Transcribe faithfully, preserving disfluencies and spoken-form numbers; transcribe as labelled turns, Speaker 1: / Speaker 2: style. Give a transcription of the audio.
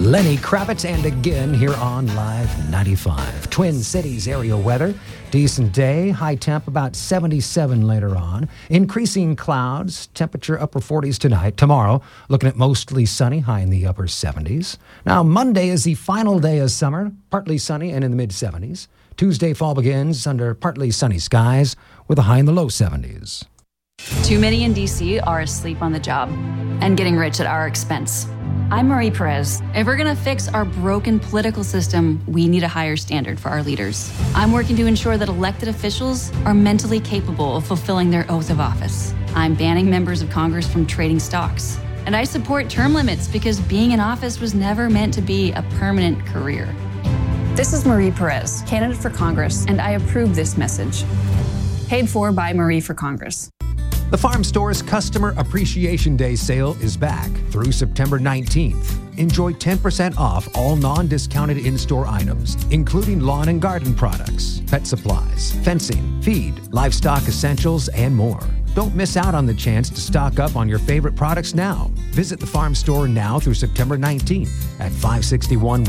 Speaker 1: Lenny Kravitz, and again here on Live ninety-five. Twin Cities area weather. Decent day. High temp about seventy-seven later on. Increasing clouds. Temperature upper forties tonight. Tomorrow, looking at mostly sunny. High in the upper seventies. Now, Monday is the final day of summer. Partly sunny and in the mid-seventies. Tuesday, fall begins under partly sunny skies with a high in the low seventies.
Speaker 2: Too many in D C are asleep on the job and getting rich at our expense. I'm Marie Perez. If we're going to fix our broken political system, we need a higher standard for our leaders. I'm working to ensure that elected officials are mentally capable of fulfilling their oath of office. I'm banning members of Congress from trading stocks. And I support term limits because being in office was never meant to be a permanent career. This is Marie Perez, candidate for Congress, and I approve this message. Paid for by Marie for Congress.
Speaker 1: The Farm Store's Customer Appreciation Day sale is back through September nineteenth. Enjoy ten percent off all non-discounted in-store items, including lawn and garden products, pet supplies, fencing, feed, livestock essentials, and more. Don't miss out on the chance to stock up on your favorite products now. Visit the Farm Store now through September nineteenth at five sixty-one